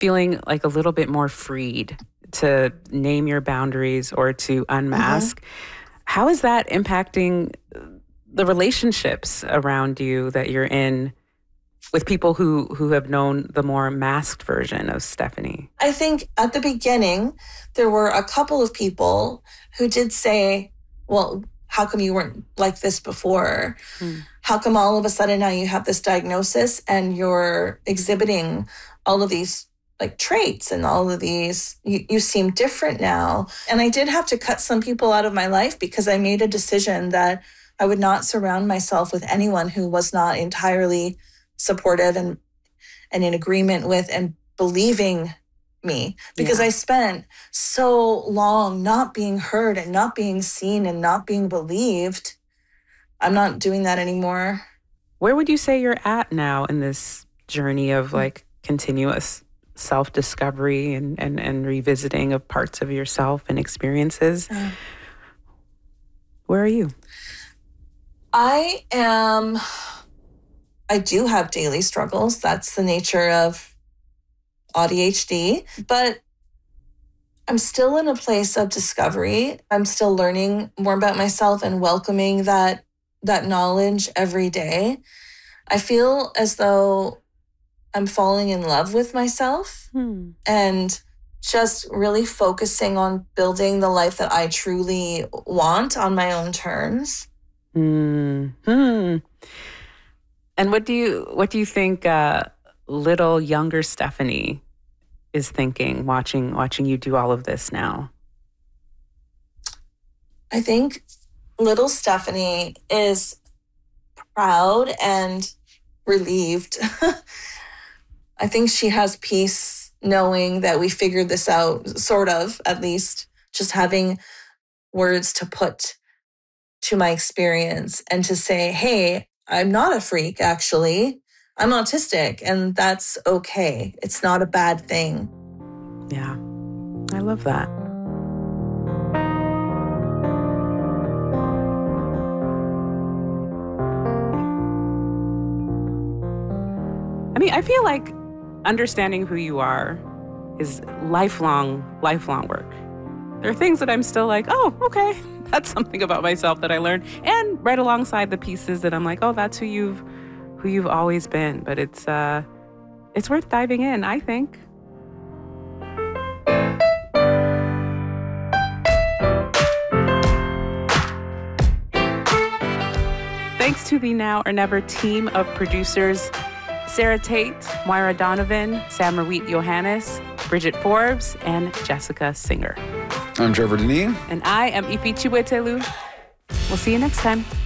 feeling like a little bit more freed to name your boundaries or to unmask. How is that impacting the relationships around you that you're in with people who have known the more masked version of Stephanie? I think at the beginning, there were a couple of people who did say, well, how come you weren't like this before? How come all of a sudden now you have this diagnosis and you're exhibiting all of these like traits and all of these, you seem different now. And I did have to cut some people out of my life because I made a decision that I would not surround myself with anyone who was not entirely supportive and in agreement with and believing me, because I spent so long not being heard and not being seen and not being believed. I'm not doing that anymore. Where would you say you're at now in this journey of like continuous self-discovery and revisiting of parts of yourself and experiences? Where are you? I do have daily struggles. That's the nature of ADHD, but I'm still in a place of discovery. I'm still learning more about myself and welcoming that knowledge every day. I feel as though I'm falling in love with myself and just really focusing on building the life that I truly want on my own terms. And what do you think little younger Stephanie is thinking watching you do all of this now? I think little Stephanie is proud and relieved. I think she has peace knowing that we figured this out, sort of, at least, just having words to put to my experience and to say, hey, I'm not a freak, actually. I'm autistic, and that's okay. It's not a bad thing. Yeah, I love that. I mean, I feel like understanding who you are is lifelong work. There are things that I'm still like, oh, okay, that's something about myself that I learned. And right alongside the pieces that I'm like, oh, that's who you've always been. But it's worth diving in, I think. Thanks to the Now or Never team of producers, Sarah Tate, Moira Donovan, Samarit Johannes, Bridget Forbes, and Jessica Singer. I'm Trevor Denis. And I am Ifi Chiwetelu. We'll see you next time.